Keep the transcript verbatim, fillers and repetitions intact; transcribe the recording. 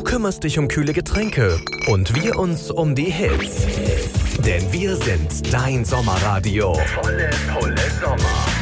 kümmerst dich um kühle Getränke und wir uns um die Hits. Denn wir sind dein Sommerradio. Volle Pulle Sommer.